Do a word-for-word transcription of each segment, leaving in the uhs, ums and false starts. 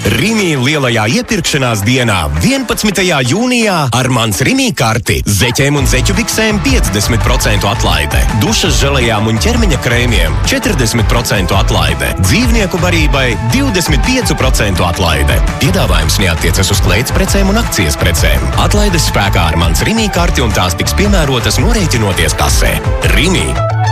Rimi lielajā iepirkšanās dienā vienpadsmitajā jūnijā ar mans Rimi karti zeķēm un zeķu biksēm piecdesmit procentu atlaide, dušas želejām un ķermeņa krēmiem četrdesmit procentu atlaide, dzīvnieku barībai divdesmit pieci procentu atlaide. Piedāvājums neattiecas uz klētsprecēm un akcijas precēm. Atlaides spēkā ar mans Rimi karti un tās tiks piemērotas norēķinoties kasē. Rimi.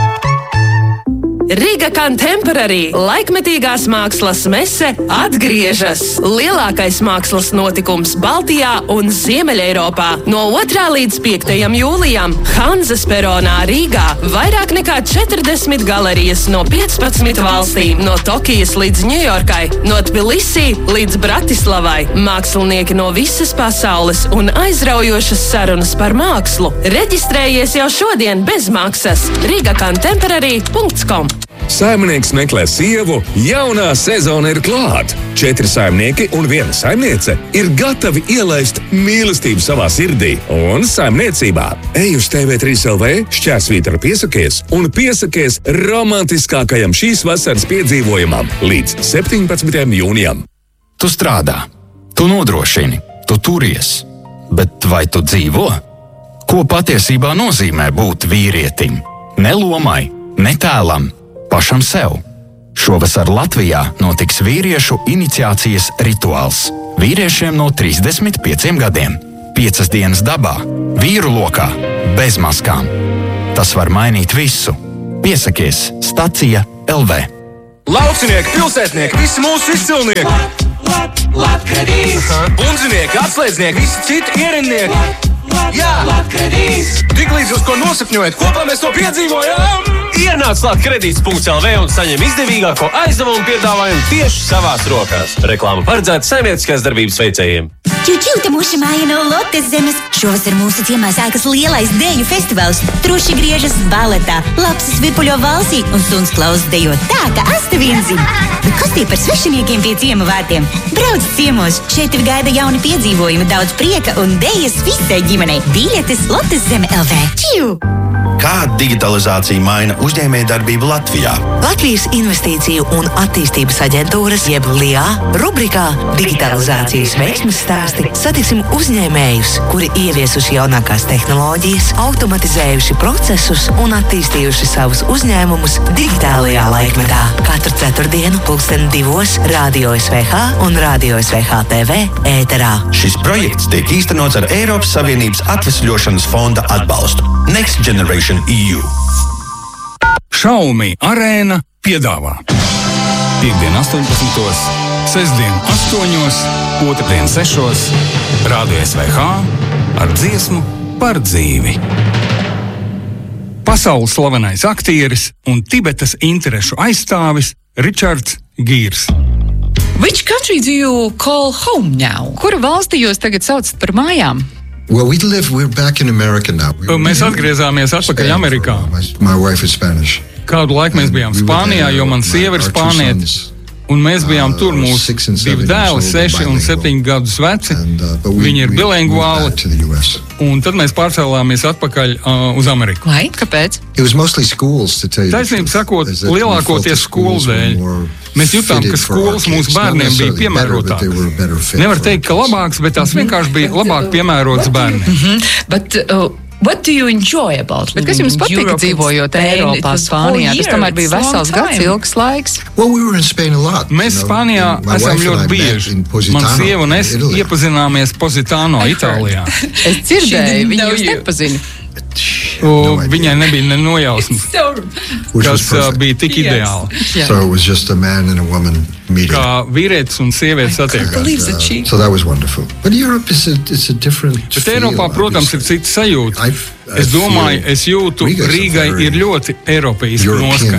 Riga Contemporary laikmetīgās mākslas mese atgriežas. Lielākais mākslas notikums Baltijā un Ziemeļeiropā no otrā līdz piektajam jūlijam Hanzas peronā Rīgā. Vairāk nekā četrdesmit galerijas no piecpadsmit valstīm, no Tokijas līdz Ņujorkai, no Tbilisī līdz Bratislavai. Mākslinieki no visas pasaules un aizraujošas sarunas par mākslu. Reģistrējies jau šodien bez maksas riga contemporary punkts com. Saimnieks meklē sievu, jaunā sezona ir klāt. Četri saimnieki un viena saimniece ir gatavi ielaist mīlestību savā sirdī un saimniecībā. Ej uz T V trīs L V, šķērsvītra piesakies un piesakies romantiskākajam šīs vasaras piedzīvojumam līdz septiņpadsmitajam jūnijam. Tu strādā, tu nodrošini, tu turies, bet vai tu dzīvo? Ko patiesībā nozīmē būt vīrietim? Ne lomai, ne tēlam. Pašam sev. Šovasar Latvijā notiks vīriešu iniciācijas rituāls. Vīriešiem no trīsdesmit pieciem gadiem. Piecas dienas dabā, vīru lokā, bez maskām. Tas var mainīt visu. Piesakies Stacija L V. Laucinieki, pilsētnieki, visi mūsu izcilnieki! Lat, lat, Latkredīs! Bundzinieki, atslēdznieki, visi citi ierindnieki! Jā! Latkredīs! Tik līdz uz ko nosapņojat, kopā mēs to piedzīvojam! Ienāc Latkredīts punkts L V un saņem izdevīgāko aizdevumu piedāvājumu tieši savās rokās. Reklāma paredzēta saimnieciskās darbības veicējiem. Ķuķūta mūsu māja no Lotes zemes. Šovasar mūsu ciemā sākas lielais deju festivāls. Truši griežas baletā, lapsas virpuļo valsī un suns klausas dejo tā, ka asta vien zina. Bet kas tie par svešiniekiem pie ciema vārtiem? Brauc ciemos, šeit tevi gaida jauni piedzīvojumi, daudz prieka un dejas visai ģimenei. Biļetes Lotes zeme L V. Čiu! Kā digitalizācija maina uzņēmējdarbību Latvijā? Latvijas Investīciju un attīstības aģentūras jeb L I A rubrikā Digitalizācijas veiksmes stāsti satiksim uzņēmējus, kuri ieviesuši jaunākās tehnoloģijas, automatizējuši procesus un attīstījuši savus uzņēmumus digitālajā laikmetā. Katru ceturtdienu pulksten divos Radio S V H un Radio S V H T V ēterā. Šis projekts tiek īstenots ar Eiropas Savienības atvesļošanas fonda atbalstu. Next Generation E U. Xiaomi Arēna piedāvā Piektdien astoņpadsmitos, sestdien astoņos, otrdien sešos, Radio S V H ar dziesmu par dzīvi. Pasaules slavenais aktieris un Tibetas interešu aizstāvis Richards Gīrs. Which country do you call home now? Kuru valsti jūs tagad saucat par mājām? Well, we live, we're back in America now. Mēs atgriezāmies atpakaļ Amerikā. My wife is Spanish. Kādu laiku mēs bijām Spānijā, jo man sieva ir spānietis. Un mēs bijām tur, mūsu divi dēli, seši un septiņi gadus veci. Viņi ir bilinguāli. Un tad mēs pārcēlāmies atpakaļ uh, uz Ameriku. Vai? Kāpēc? Taisnība sakot, lielākoties skolu dēļ. Mēs jutām, ka skolas mūsu bērniem bija piemērotākas. Nevar teikt, ka labāks, bet tās vienkārši bija labāk piemērotas bērniem. Mm-hmm. But, uh, What do you enjoy about living in Europe? Bet kas jums patika dzīvojot Eiropā, Spānijā? Tas tomēr bija vesels gads, ilgs laiks. Well, we were in Spain a lot. Mēs Spānijā esam ļoti bieži. Man sieva un es iepazināmies Positano, Itālijā. Es dzirdēju, viņa jūs nepazina. O, viņai nebija ne nojausmas, kas uh, bija tik ideāli. So it was just a man and a woman meeting. Kā vīrietis un sieviete satiekās. Uh, so that was wonderful. But Europe is a, it's a different Bet Eiropā, protams, ir cita sajūta. Es domāju, es jūtu, Rīgai ir ļoti eiropeiska noskaņa.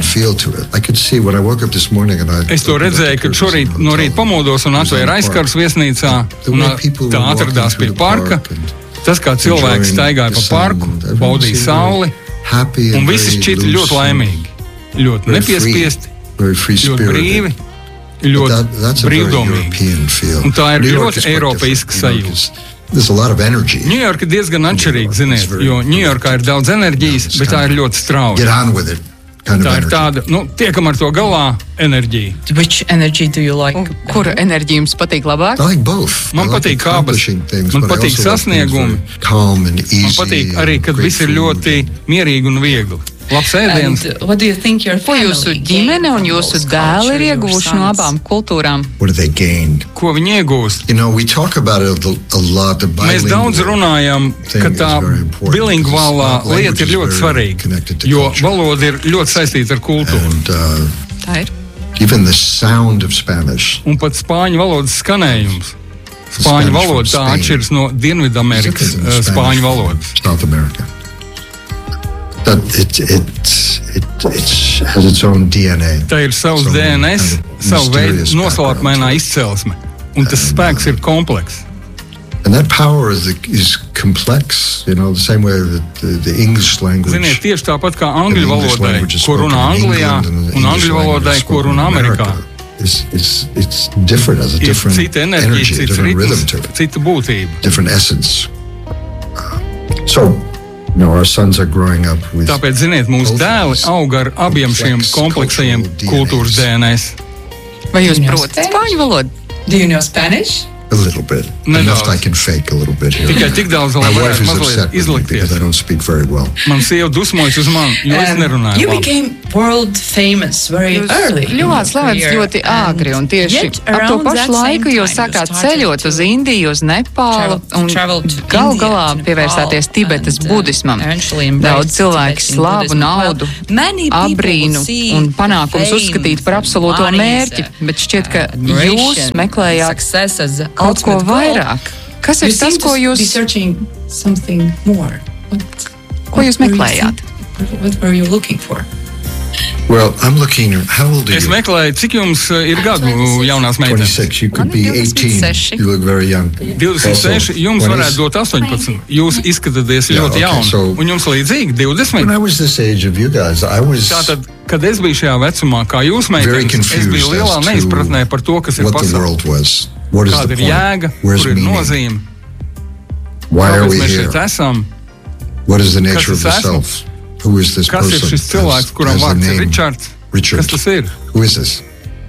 Es to redzēju, kad šorīt no rīta pamodos un atvēru aizkarus viesnīcā un tā atradās pie parka. Tas, kā cilvēks staigāja pa parku, baudīja sauli, un visi šķita ļoti laimīgi, ļoti nepiespiesti, ļoti brīvi, ļoti brīvdomīgi. Un tā ir ļoti eiropeiska sajūta. Ņujorka ir diezgan atšķirīga, ziniet, jo Ņujorkā ir daudz enerģijas, bet tā ir ļoti strauja. kind of Tā ir energy. tāda, nu, tiekam ar to galā enerģija. Which energy do you like? Un kura enerģija jums patīk labāk? I like both. Man I like patīk abas. accomplishing things, Man but I patīk also like things sasniegumi. very calm and easy. Man patīk arī, kad and viss ir great ļoti mierīgi un viegli. Labs ēdiens. And uh, what do you think your Ko jūsu family ģimene un gained from jūsu those dēli ir culture, your ieguvuši no sons? abām kultūrām? What do they gain? Ko viņi iegūst? You know, we talk about it a, a lot. The Mēs daudz runājam, ka tā bilingvālā lieta ir ļoti svarīga, jo valoda ir ļoti saistīta ar kultūru. And, uh, Tā ir. even the sound of Spanish. Un pat spāņu valodas skanējums. Spāņu valoda tā atšķiras no Dienvidamerikas uh, spāņu valodas. South America. That it, it, it, it has its own D N A. Tā ir savs D N S, savu veidu noslēpmainā izcelsme. Un tas spēks ir komplekss. And that power is, is complex, you know, the same way that the, the English language. Ziniet, tieši tāpat kā angļu valodai, ko runā Anglijā, un angļu valodai, ko runā Amerikā. It's, it's, it's different, has a Ir different cita energy, enerģija, a cits different rhythm ritms, to it, cita būtība. different essence. Uh, so, you know, our sons are growing up with. Tāpēc, ziniet, mūsu dēli aug ar abiem šiem kompleksajiem kultūras D N S. Vai jūs protat spāņu valodu? Do you know Spanish? A little bit. Nedaudz. Enough I can fake a little bit here. Tikai tik daudz, lai My wife varētu is mazliet upset with me izlikties. because I don't speak very well. Man sieva dusmojas uz mani, jo es Um, nerunāju you labi. became world famous very Jūs early. in kļuvāt your slavens career, ļoti āgri, un and tieši yet ap to around pašu that same laiku jūs time sākāt you started ceļot to uz Indiju, uz Nepālu travel- un travel to gal India, galā to Nepal, pievērsāties Tibetas and, uh, budismam. eventually embraced Daudz cilvēki Tibetan slavu, Buddhism. naudu, Well, many people abrīnu see un panākums fame, uzskatīt par absolūto money mērķi, as a- bet šķiet, ka admiration, jūs meklējāt success as the kaut ko ultimate goal. vairāk. Kas ir You tas, seem ko to jūs, be searching something more. What, ko jūs what were you meklējāt? think- What were you looking for? Well, I'm looking. How old are Es you? meklēju, cik jums uh, ir gadu jaunās meitenes? twenty-six. You could be eighteen. You look very young. divdesmit seši, jums When varētu is- dot astoņpadsmit. Jūs izskatāties Jā, ļoti okay, jauni. so- Un jums līdzīgi divdesmit. When I was this age of you guys, I was Tātad, kad es biju šajā vecumā, kā jūs very meitenes, es confused biju lielā as to neizpratnē par to, kas ir what the pasaulē. world was. What is Kāda the ir point? jēga, Where's kur ir meaning? nozīme, Why are kāpēc we mēs here? šeit esam, What is the Kas nature of es the esmu? self? Who is this kas ir person? šis cilvēks, Has- kuram has a vārds ir name, Ričards. Richard. Kas tas ir? Who is this?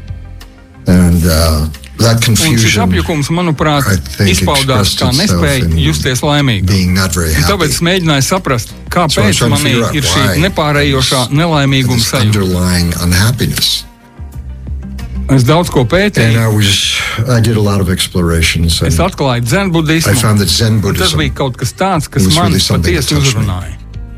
And uh, that Un šis confusion, apjukums, manuprāt, I think, izpaudās kā expressed nespēja itself in justies laimīgi. being not very Un happy. tāpēc es mēģināju saprast, So I'm kāpēc trying to manī figure out ir šī why nepārējošā nelaimīguma this sajūta. underlying unhappiness. Es daudz ko And pētīju. I was, I did a lot of explorations. And Es atklāju I dzen budismu. found that Zen Tas Buddhism bija kaut kas tāds, kas was man really something that patiesi touched me. uzrunāja.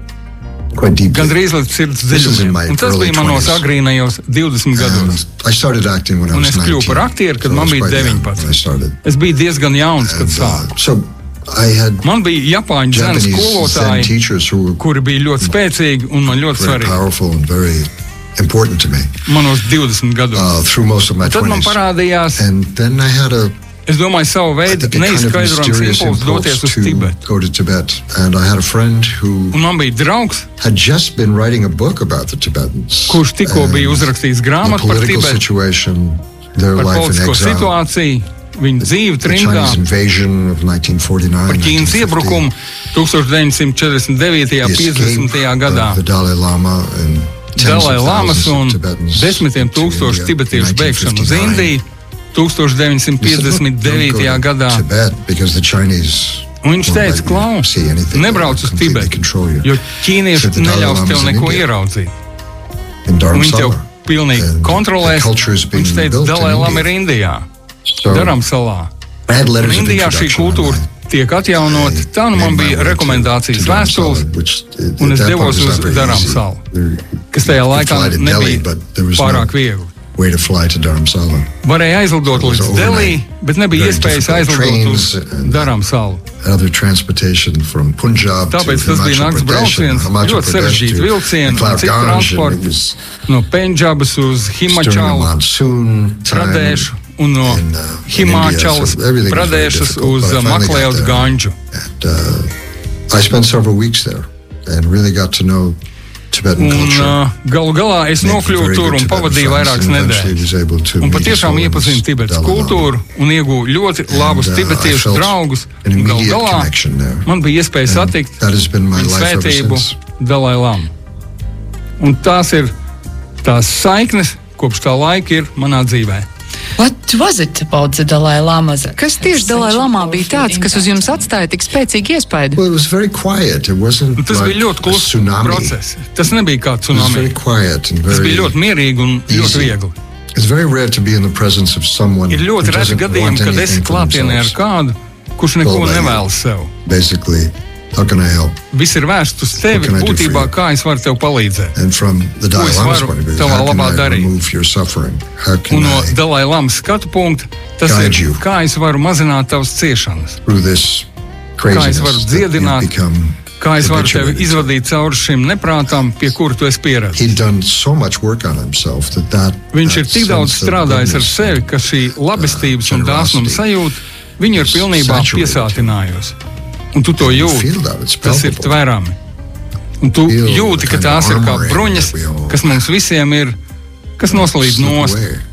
quite deeply. Gandrīz līdz sirds This is in dziļumiem. my Un tas early bija manos twenties. agrīnajos divdesmit gados. I started acting when I Un was es kļuvu nineteen. par aktieru, kad So I man was bija quite young when I deviņpadsmit. started. Es biju diezgan jauns, kad And, uh, sāku. so I had Man bija Japāņu dzēnas Japanese Zen skolotāji, teachers who were kuri bija ļoti spēcīgi un man ļoti very svarīgi. powerful and very important to me Manos divdesmit gados. uh, through most of my Un tad man twenties. parādījās, And then I had a es domāju, savu I veidu think a kind of neizskaidrojams mysterious impulss impulse doties uz to Tibetu. go to Tibet. And I had a friend who Un man bija draugs, had just been writing a book about the Tibetans. kurš tikko And bija uzrakstījis the grāmatu par political Tibetu, situation, their par life in politisko exile, situāciju, viņa dzīvi the trimdā, Chinese invasion of nineteen forty-nine, par Ķīnas nineteen fifty, iebrukumu deviņdesmit četrdesmit devītajā. the escape piecdesmitajā gadā. of the Dalai Lama and tens Dalai of Lamas thousands un of Tibetans desmitiem to tūkstošu India, tibetiešu bēgšanu uz nineteen fifty-nine. Indiju deviņdesmit piecdesmit devītajā gadā. Tibet, because the Chinese Un viņš won't teica, let you klau, see anything. nebrauc uz Completely Tibetu, control you. jo ķīnieši Said the Dalai neļaus Lama's tev in neko India. ieraudzīt. In Un viņi tev Dharamsala. pilnīgi And kontrolēs. the culture is being Viņš teica, built in Dalai Lama ir India. Indijā, So Dharamsalā. I had Un letters of Indijā šī introduction kultūra on tiek atjaunot. my- Tā nu man made my bija way to- rekomendācijas to Dharamsala, vēstules, which, uh, un es that part devos was uz not very easy. Dharamsalu, There- kas tajā you could laikā fly to Delhi, nebija but there was pārāk no viegli. way to fly to Dharamsala. Varēja aizlidot It was līdz overnight. Delī, bet nebija Very iespējas difficult aizlidot uz trains and- Dharamsalu. Other transportation from Punjab Tāpēc to tas bija Himachal nakts Pradesh and brauciens, Himachal ļoti Pradesh sarežģīti to vilcieni, un Cloud citu Ganj, and transportu it was no Pendžabas uz during the Himačalu, monsoon time. Pradešu un no in, uh, in Himačalas India, so everything was very Pradešas difficult, uz but I finally got Maklēvas there. Ganģu. And uh, I spent several weeks there and really got to know Tibetan Un culture. uh, galu galā es Made nokļuvu very tur good un Tibetan pavadīju friends vairākas and eventually nedēļas. was able to Un meet patiešām His iepazinu Holiness Tibetas Dalai Lama. kultūru un iegūju ļoti labus And, uh, I tibetiešu felt draugus. an Un galu immediate galā connection there. man bija iespēja And satikt that has been my viņa life ever svētību since. Dalai Lamu. Un tās ir tās saiknes kopš tā laika ir manā dzīvē. What was it about the Dalai Lama? Kas tieši Dalai Lamā bija tāds, kas uz jums atstāja tik spēcīgu iespaidu? Well, it was very quiet. It wasn't Tas like bija ļoti a kluss tsunami. process. Tas nebija kā It was tsunami. very quiet and Tas very bija ļoti mierīgi un ļoti easy. viegli. It's very rare to be in the presence of someone Ir who ļoti reti doesn't gadījumi, want kad esi anything for klātienē ar themselves. kādu, kurš neko Well, they- nevēlas sev. Basically, how can I help? Viss ir vērsts uz tevi, What can I do for būtībā, you? kā es varu tev palīdzēt. And from the Ko Dalai es Lama's varu point of view, tavā how can labā I darīt? remove your suffering? How Un can no I, Dalai Lamas skatu punkta, tas Guide ir, you. kā es varu mazināt tavas ciešanas, through this kā es craziness varu that you've dziedināt, become kā es varu tevi habituated? izvadīt cauri šim neprātam, pie kura tu esi pieredzējis. He'd done so much work on himself that that Viņš ir that tik daudz sense of strādājis ar goodness, sevi, ka šī labestības un dāsnuma sajūta viņu ir pilnībā piesātinājusi. Un tu to jūti. Tas ir tverami. Un tu jūti, ka tās ir kā bruņas, kas mums visiem ir, kas noslīd nost.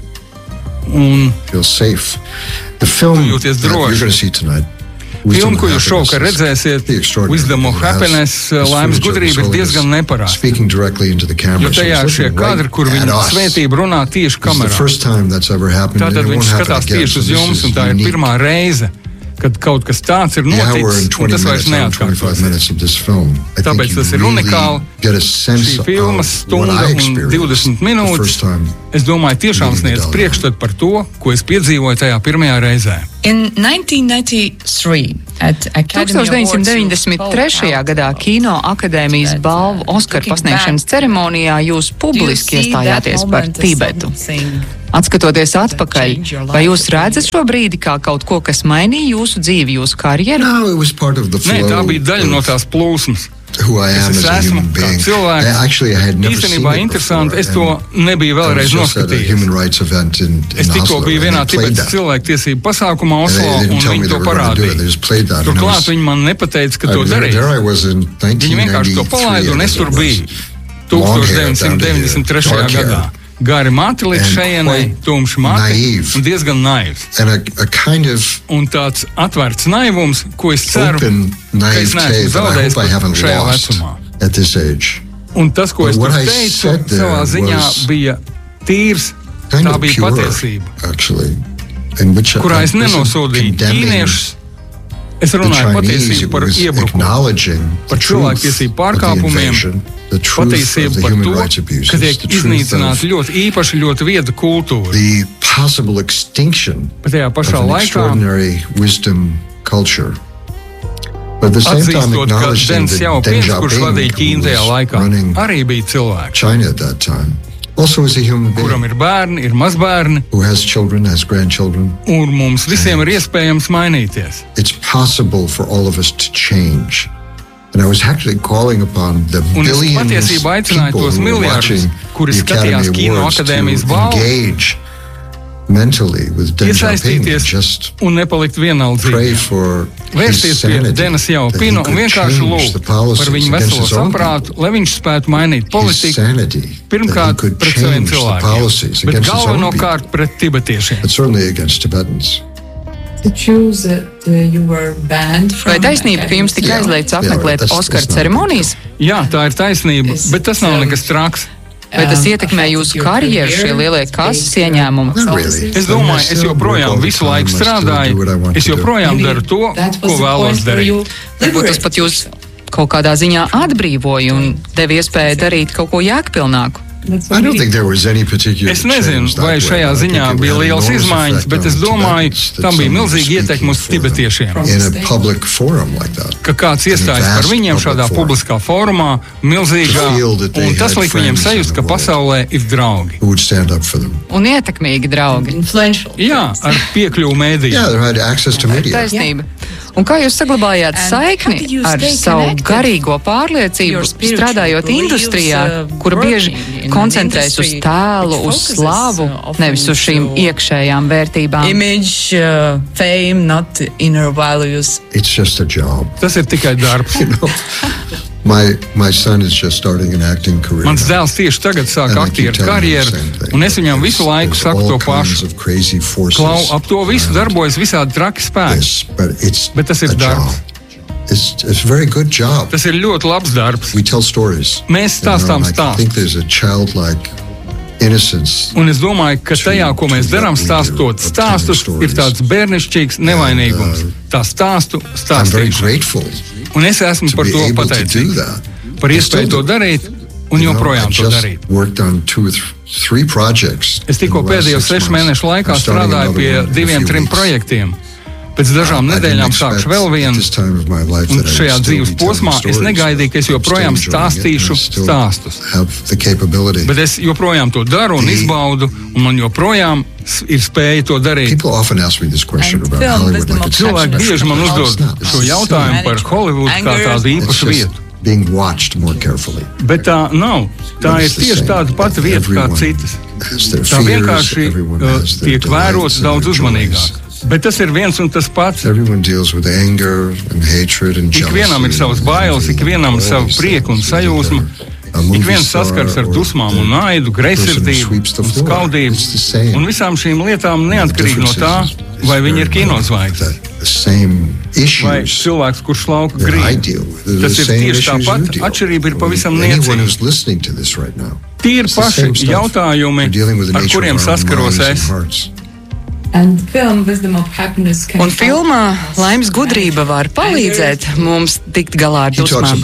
Un feel safe. The film Tu jūties that you're droši. going to see tonight, Filmu, ko jūs šovakar redzēsiet, Wisdom of Happiness, laimes gudrība, ir diezgan neparāsta. speaking directly into the camera. Jo so tajā he's šie looking kadri, right kur at viņa us. svētība runā tieši It's the kamerā. first time that's ever happened, and Tātad it won't viņš happen skatās again. tieši So uz this jums, is un tā ir unique. pirmā reize, kad kaut kas tāds ir The hour noticis, and un twenty tas vairs minutes, hour and twenty-five neatkārtosies. minutes of this film. I think Tāpēc you tas ir really unikāli. get a sense Šī filma of what stunda I un experienced divdesmit the minūtes, first time. es domāju, tiešām meeting the sniedz Dalai priekšstatu par to, ko es piedzīvoju tajā pirmajā reizē. In nineteen ninety-three, at Academy deviņdesmit trešajā gadā Kino akadēmijas balvu Oskara pasniegšanas ceremonijā jūs publiski iestājāties par Tibetu. Atskatoties atpakaļ, vai jūs redzat šo brīdi kā kaut ko, kas mainīja jūsu dzīvi, jūsu karjeru? No, it was part of the flow. Nē, tā bija daļa no tās plūsmas. Who I am Es as a esmu human kā being. cilvēks. Actually, I had never seen Īstenībā it interesanti, before, es to and nebiju I vēlreiz was just at a noskatījies. human rights event in, in Es tikko Oslo, biju and vienā they played Tibetas that. cilvēktiesību pasākumā And Oslo, they didn't un tell me viņi they to were going to do it. parādīja. They just played that. and it Turklāt was- viņi man nepateica, ka I to mean, there, darīs. there I was in Viņi vienkārši to palaida, un es tur biju. deviņdesmit deviņdesmit trešajā gadā. Gari mati līdz šejienai, tumši mati un diezgan naivs. And a, a kind of Un tāds atvērts naivums, ko es ceru, open ka es naivete neesmu that I zaudējis hope I pat haven't šajā lost vecumā. at this age. Un tas, ko But es tur what I teicu, said there savā ziņā was bija tīrs, Kind tā of bija pure, patiesība, actually, in which I- kurā es I wasn't nenosodīju condemning ķīniešus. Es the runāju Chinese, patiesību it par was iebrukumu, acknowledging par the truth cilvēktiesību of the pārkāpumiem, invasion, the truth of patiesību the par human to, rights abuses, ka tiek the truth iznīcināta of ļoti īpaša, ļoti vieda kultūra. the possible extinction Bet tajā of pašā an laikā extraordinary wisdom culture. But at the same time atzīstot, ka acknowledging Deng that Xiaoping, Deng kurš vadīja Ķīnu tajā Xiaoping laikā, was running arī bija cilvēks, China at that time, also as a human being kuram ir bērni, ir mazbērni, who has children, has grandchildren. un mums visiem ir iespējams mainīties. It's possible for all of us to change. And I was actually calling upon the Un es billions patiesībā aicināju people tos who were miljardus, watching kuri the skatījās Academy Kino Awards to akadēmijas balvu, engage mentally with Deng Xiaoping and iesaistīties just un nepalikt pray vienaldzīgi. for his Vērsties pie sanity, Dena that he Xiaopinga un could vienkārši change lūgt the par policies viņu against veselo his own saprātu, lai viņš spētu mainīt his politiku, sanity, that he pirmkārt could pret saviem change the cilvēkiem, policies bet against his own people, galvenokārt pret tibetiešiem. but certainly against Tibetans. Vai taisnība, ka jums tika aizliegts apmeklēt Oskara ceremonijas? Jā, tā ir taisnība, bet tas nav nekas traks. Vai tas ietekmē jūsu karjeru, šie lielie kases ieņēmumi? Es domāju, es joprojām visu laiku strādāju, es joprojām daru to, ko vēlos darīt. Varbūt tas pat jūs kaut kādā ziņā atbrīvoja un deva iespēju darīt kaut ko jēgpilnāku. I don't think there was any particular Es nezinu, change that vai way. šajā I think ziņā it bija had liels enormous izmaiņas, effect bet on es domāju, Tibetans that tam bija someone was milzīga ietekme speaking uz for them tibetiešiem. in a public forum like that. Ka kāds iestājas par viņiem šādā publiskā formā, milzīgā, un tas liek viņiem sajust, ka pasaulē ir draugi. Who would stand up for them? Un ietekmīgi draugi. Jā, ar piekļuvu mēdījiem. Yeah, they had access to media. Taisnība. Un kā jūs saglabājāt saikni ar savu garīgo pārliecību, strādājot industrijā, kura bieži koncentrējas uz tēlu, uz slavu, nevis uz šīm iekšējām vērtībām? Image, uh, fame, not inner values. It's just a job. Tas ir tikai darbs. You know? My, my son is just starting an acting career. Mans dēls tieši tagad sāk And I keep aktieru telling him the karjeru, same thing. un es viņam visu laiku There's saku all to kinds pašu. of crazy forces Klau, ap to visu darbojas visādi traki spēki. Yes, but it's Bet tas ir a darbs. job. It's, it's a very good job. Tas ir ļoti labs darbs. We tell stories. Mēs You know, stāstām and I stāstus. think there's a childlike Un es domāju, ka tajā, ko mēs darām, stāstot stāstus, ir tāds bērnišķīgs nevainīgums. Tā stāstu stāstīšana. Un es esmu par to pateicīgs. Par iespēju to darīt un joprojām to darīt. Es tikko pēdējo sešu mēnešu laikā strādāju pie diviem, trim projektiem. Pēc dažām nedēļām sākšu vēl vienu, un šajā dzīves posmā es negaidīju, ka es joprojām stāstīšu stāstus. Bet es joprojām to daru un izbaudu, un man joprojām ir spēja to darīt. Cilvēki bieži man uzdod šo jautājumu par Holivudu kā tādu īpašu vietu. Bet tā nav. Tā ir tieši tāda pati vieta kā citas. Tā vienkārši uh, tiek vērots daudz uzmanīgāk. Bet tas ir viens un tas pats. Ikvienam ir savas bailes, ikvienam ir savu prieku un sajūsmu. Ik viens saskars ar dusmām un naidu, greizsirdību un skaudību. Un visām šīm lietām neatkarīgi no tā, vai viņi ir kinozvaigznes. Vai cilvēks, kurš lauka grīdu. Tas ir tieši tāpat, atšķirība ir pavisam niecīga. Tie ir paši jautājumi, ar kuriem saskaros es. Un filmā Laimes gudrība var palīdzēt mums tikt galā ar dusmām.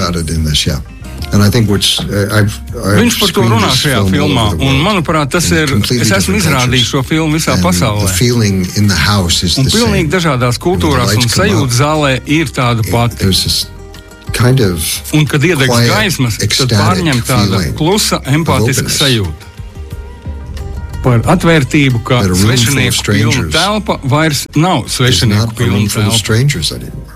Viņš par to runā šajā filmā, un manuprāt, tas ir, es esmu izrādījis šo filmu visā pasaulē. Un pilnīgi dažādās kultūrās un sajūta zālē ir tāda pati. Un, kad iedegs gaismas, tad pārņem tāda klusa, empātiska sajūta. Par atvērtību, ka svešinieku pilna telpa vairs nav svešinieku pilna telpa.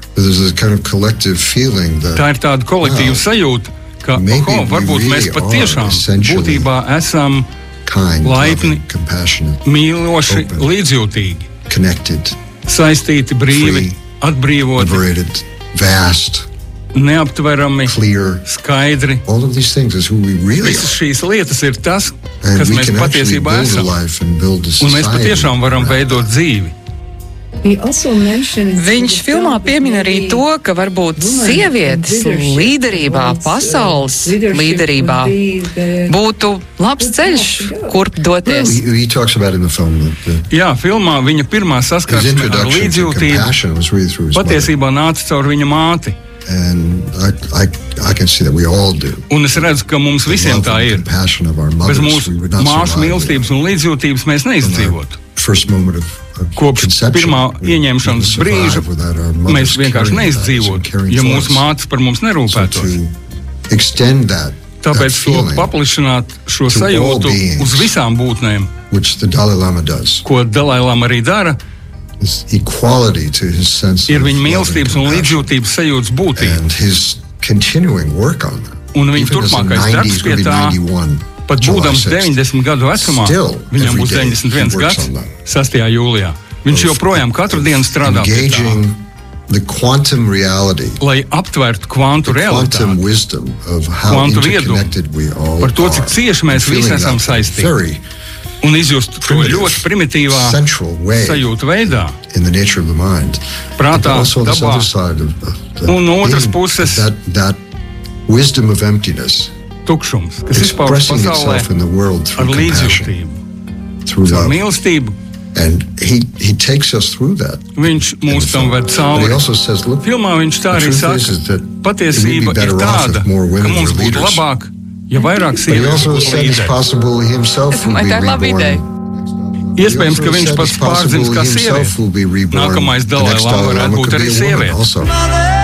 Tā ir tāda kolektīva sajūta, ka, oho, varbūt mēs patiešām būtībā esam laipni, mīloši, līdzjūtīgi, saistīti brīvi, atbrīvoti, neaptverami, skaidri. Visas šīs lietas ir tas, kas mēs patiesībā esam. Un mēs patiešām varam veidot dzīvi. Viņš filmā piemin arī to, ka varbūt sievietes līderībā, pasaules līderībā būtu labs ceļš, kurp doties. Jā, filmā viņa pirmā saskarsme ar līdzjūtību patiesībā nāca caur viņa māti. I, I, I Un es redzu, ka mums visiem tā ir. Bez mūsu māšu mīlestības un līdzjūtības mēs neizdzīvotu. Kopš pirmā ieņemšanas brīža mēs vienkārši neizdzīvotu, ja mūsu mātes par mums nerūpētos. Tāpēc to paplišināt šo sajūtu uz visām būtnēm, ko Dalai Lama arī dara, ir viņa mīlestības un līdzjūtības sajūtas būtība. Un viņa turpmākais darbs pie tā, pat būdams deviņdesmit gadu vecumā, viņam būs deviņdesmit viens gads, sastajā jūlijā. Viņš joprojām katru dienu strādā pie tā. Lai aptvertu kvantu realitāti, kvantu viedokli, par to, cik cieši mēs visi esam saistīti. Un izjust to ļoti primitīvā sajūta veidā, prātā, dabā, un no otras puses tukšums, kas izpaužas pasaulē ar līdzjūtību, ar mīlestību. Viņš mūs tam ved cauri. Filmā viņš tā arī saka, patiesība ir tāda, ka mums būtu labāk, ja vairāk sievietes būtu līderi. Es domāju, tā ir laba ideja. Iespējams, ka viņš pats pārdzims kā sieviete. Nākamais Dalai Lama varētu būt arī sieviete.